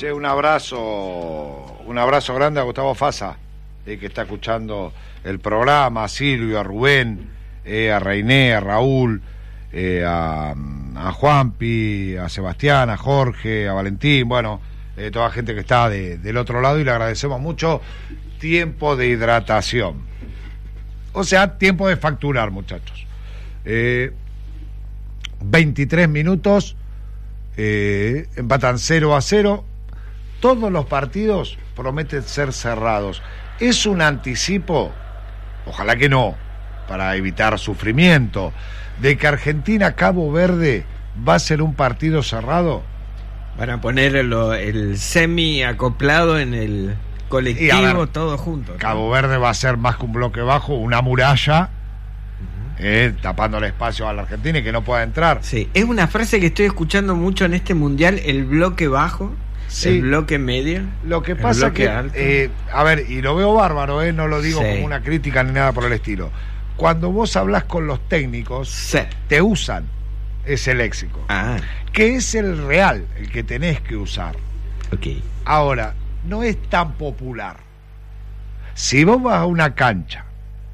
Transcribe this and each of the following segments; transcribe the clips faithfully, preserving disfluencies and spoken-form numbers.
Che, un abrazo, un abrazo grande a Gustavo Fasa, eh, que está escuchando el programa, a Silvio, a Rubén, eh, a Reiné, a Raúl, eh, a, a Juanpi, a Sebastián, a Jorge, a Valentín, bueno, eh, toda gente que está de, del otro lado, y le agradecemos mucho. Tiempo de hidratación, o sea, tiempo de facturar, muchachos. eh, veintitrés minutos, eh, empatan cero a cero. Todos los partidos prometen ser cerrados. ¿Es un anticipo? Ojalá que no, para evitar sufrimiento, de que Argentina-Cabo Verde va a ser un partido cerrado. Van a poner el, el semi acoplado en el colectivo, ver, todo junto, ¿no? Cabo Verde va a ser más que un bloque bajo, una muralla, uh-huh. eh, tapando el espacio a la Argentina y que no pueda entrar. Sí, es una frase que estoy escuchando mucho en este mundial, el bloque bajo. Sí. El bloque medio. Lo que pasa que, eh, a ver, y lo veo bárbaro, eh, no lo digo sí. como una crítica ni nada por el estilo. Cuando vos hablás con los técnicos, sí. te usan ese léxico, ah. que es el real, el que tenés que usar. Okay. Ahora, no es tan popular. Si vos vas a una cancha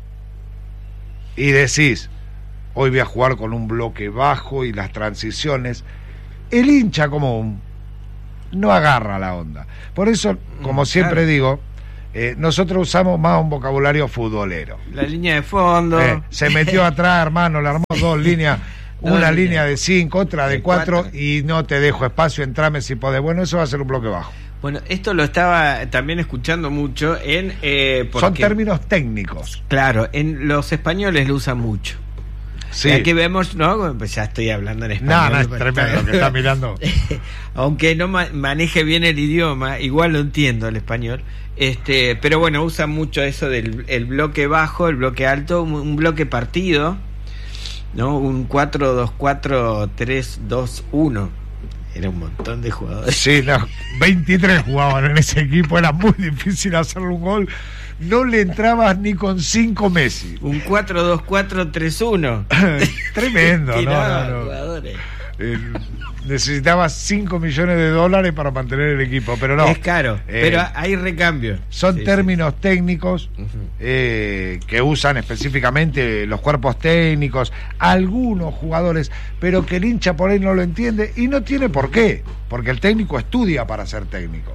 y decís, hoy voy a jugar con un bloque bajo y las transiciones, el hincha común no agarra la onda. Por eso, como siempre claro. digo, eh, nosotros usamos más un vocabulario futbolero. La línea de fondo. Eh, se metió atrás, hermano, le armó dos líneas, una línea, línea de cinco, otra de, de cuatro, cuatro, y no te dejo espacio, entrame si podés. Bueno, eso va a ser un bloque bajo. Bueno, esto lo estaba también escuchando mucho en... Eh, porque, son términos técnicos. Claro, en los españoles lo usan mucho. Sí. Aquí vemos, ¿no? Pues ya estoy hablando en español. No, no, es tremendo lo que está mirando. Aunque no ma- maneje bien el idioma, igual lo entiendo el español. Este, pero bueno, usan mucho eso del el bloque bajo, el bloque alto, un, un bloque partido, ¿no? Un cuatro dos cuatro tres dos uno. Era un montón de jugadores. Sí, no, veintitrés jugaban en ese equipo, era muy difícil hacerle un gol. No le entrabas ni con cinco Messi. Un cuatro dos cuatro tres uno. Tremendo, ¿no? no, no. Eh, necesitabas cinco millones de dólares para mantener el equipo, pero no. Es caro, eh, pero hay recambio. Son sí, términos sí. técnicos uh-huh. eh, que usan específicamente los cuerpos técnicos, algunos jugadores, pero que el hincha por ahí no lo entiende y no tiene por qué, porque el técnico estudia para ser técnico.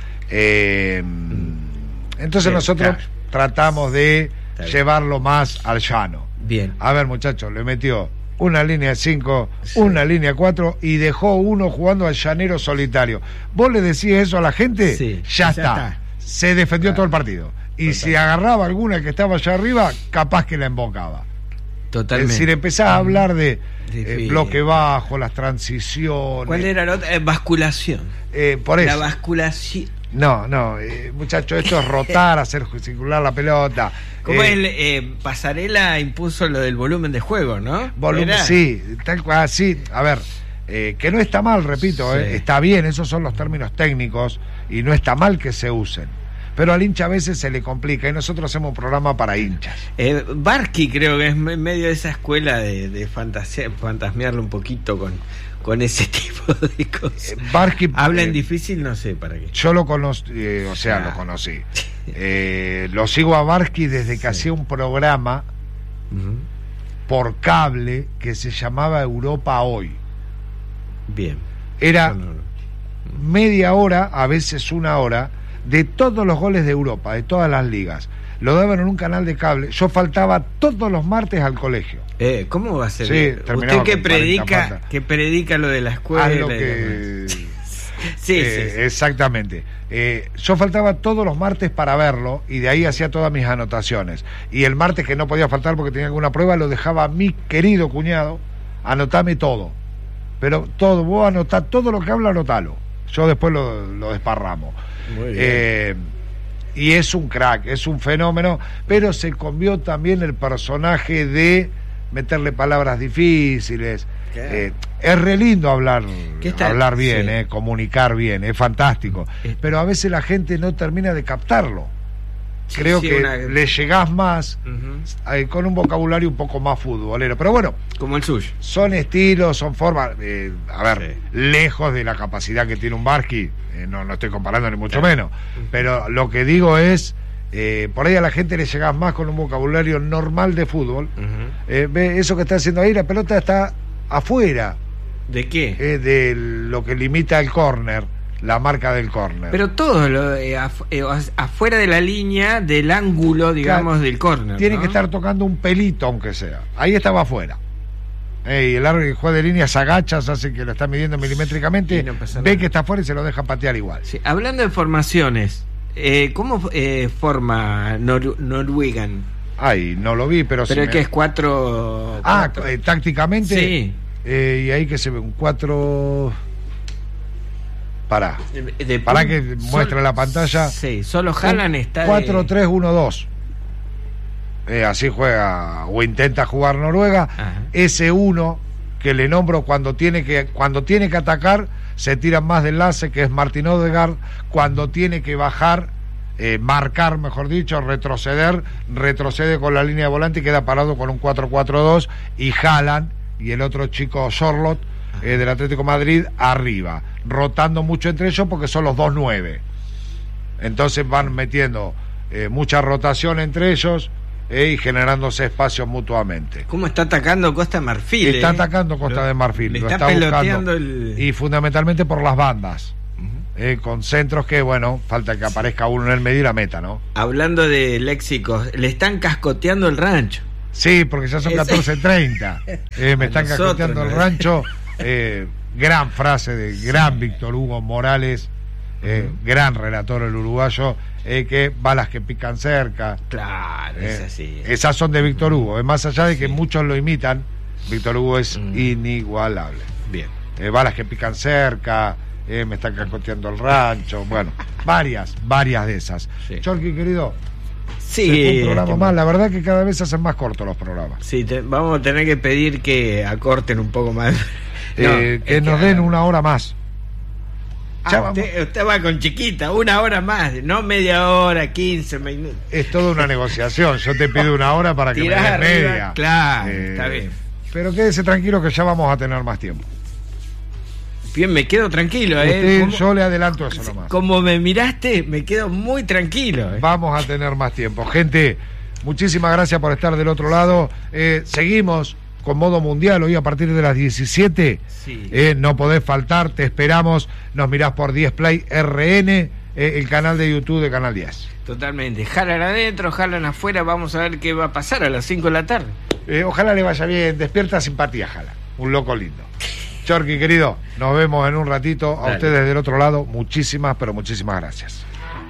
Eh... Mm. Entonces sí, nosotros claro. tratamos de llevarlo más al llano. Bien. A ver, muchachos, le metió una línea de cinco, sí. una línea de cuatro y dejó uno jugando al llanero solitario. ¿Vos le decís eso a la gente? Sí, ya, ya está. está. Se defendió claro. todo el partido. Y Total. si agarraba alguna que estaba allá arriba, capaz que la embocaba. Totalmente. Es decir, empezás a hablar de eh, bloque bajo, las transiciones. ¿Cuál era la otra? Eh, basculación. Eh, por eso. La basculación. No, no, eh, muchachos, esto es rotar, hacer circular la pelota. Como eh, el eh, Pasarela impuso lo del volumen de juego, ¿no? Volumen, sí, tal cual, sí. A ver, eh, que no está mal, repito, sí. eh, está bien, esos son los términos técnicos y no está mal que se usen. Pero al hincha a veces se le complica y nosotros hacemos un programa para hinchas. Eh, Barqui creo que es medio de esa escuela de, de fantasía, fantasmearlo un poquito con... con ese tipo de cosas. Eh, Barqui, habla en eh, difícil, no sé para qué. Yo lo conocí, eh, o sea, ah. lo conocí. Eh, lo sigo a Barqui desde que sí. hacía un programa uh-huh. por cable que se llamaba Europa Hoy. Bien. Era no, no, no. media hora, a veces una hora, de todos los goles de Europa, de todas las ligas. Lo daban en un canal de cable. Yo faltaba todos los martes al colegio. Eh, ¿Cómo va a ser? Sí, usted que predica, que predica lo de la escuela. Haz lo que... sí, eh, sí, sí. Exactamente. Eh, yo faltaba todos los martes para verlo y de ahí hacía todas mis anotaciones. Y el martes que no podía faltar porque tenía alguna prueba, lo dejaba a mi querido cuñado, anotame todo. Pero todo, vos anotá todo lo que habla, anotalo. Yo después lo, lo desparramos. Muy bien. Eh, y es un crack, es un fenómeno, pero se convió también el personaje de meterle palabras difíciles. Eh, es re lindo hablar hablar bien, sí. eh, comunicar bien, es fantástico, pero a veces la gente no termina de captarlo. Sí, creo sí, que una... le llegás más uh-huh. eh, con un vocabulario un poco más futbolero. Pero bueno, como el suyo. Son estilos, son formas, eh, a ver, sí. lejos de la capacidad que tiene un Barqui, eh, no, no estoy comparando ni mucho claro. menos, pero lo que digo es, eh, por ahí a la gente le llegás más con un vocabulario normal de fútbol. Uh-huh. eh, ve eso que está haciendo ahí, la pelota está afuera. ¿De qué? Eh, de lo que limita el córner, la marca del córner. Pero todo lo, eh, af, eh, afuera de la línea del ángulo, digamos, claro, del córner. Tiene ¿no? que estar tocando un pelito, aunque sea. Ahí estaba afuera. Eh, y el árbitro que juega de línea se agacha, se hace que lo está midiendo milimétricamente, no ve que está afuera y se lo deja patear igual. Sí. Hablando de formaciones, eh, ¿cómo eh, forma Nor- Norwegian? Ay, no lo vi, pero... Pero si es me... que es cuatro... Ah, cuatro... Eh, tácticamente... Sí. Eh, y ahí que se ve un cuatro... Pará. De, de Pará que muestre Sol... la pantalla. Sí, solo Haaland está... cuatro tres uno dos. Eh, así juega o intenta jugar Noruega. Ajá. Ese uno que le nombro cuando tiene que cuando tiene que atacar se tira más de enlace, que es Martin Odegaard. Cuando tiene que bajar, eh, marcar, mejor dicho, retroceder, retrocede con la línea de volante y queda parado con un cuatro cuatro dos. Y Haaland y el otro chico Sorloth eh, del Atlético de Madrid arriba, rotando mucho entre ellos porque son los dos nueve. Entonces van metiendo eh, mucha rotación entre ellos. Eh, y generándose espacios mutuamente. ¿Cómo está atacando Costa de Marfil? Está eh? atacando Costa lo, de Marfil. Le lo está, está peloteando buscando, el... y fundamentalmente por las bandas. Uh-huh. Eh, con centros que, bueno, falta que aparezca uno en el medio y la meta, ¿no? Hablando de léxicos, le están cascoteando el rancho. Sí, porque ya son catorce treinta. Eh, me están nosotros, cascoteando ¿no? el rancho. Eh, gran frase de gran sí. Víctor Hugo Morales, eh, uh-huh. gran relator el uruguayo. Eh, que balas que pican cerca. Claro, eh, es así. Esas son de Víctor Hugo. Eh, más allá de que sí. muchos lo imitan, Víctor Hugo es mm. inigualable. Bien. Eh, balas que pican cerca, eh, me están cascoteando el rancho. Bueno, varias, varias de esas. Sí. Chorqui, querido. Sí. Un programa más. La verdad que cada vez se hacen más cortos los programas. Sí, te, vamos a tener que pedir que acorten un poco más. no, eh, que nos que... den una hora más. Ah, usted, usted va con chiquita, una hora más, no media hora, quince minutos. Es toda una negociación, yo te pido una hora para que me des media. Claro, eh, está bien. Pero quédese tranquilo que ya vamos a tener más tiempo. Bien, me quedo tranquilo, usted, ¿eh? Yo le adelanto eso nomás. Como me miraste, me quedo muy tranquilo. ¿eh? Vamos a tener más tiempo. Gente, muchísimas gracias por estar del otro lado. Eh, seguimos con modo mundial hoy a partir de las diecisiete. Sí. Eh, no podés faltar, te esperamos. Nos mirás por diez Play R N, eh, el canal de YouTube de Canal diez. Totalmente. Jalan adentro, jalan afuera. Vamos a ver qué va a pasar a las cinco de la tarde. Eh, ojalá le vaya bien. Despierta simpatía, Jala. Un loco lindo. Chorqui, querido, nos vemos en un ratito. A Dale. Ustedes del otro lado, muchísimas, pero muchísimas gracias.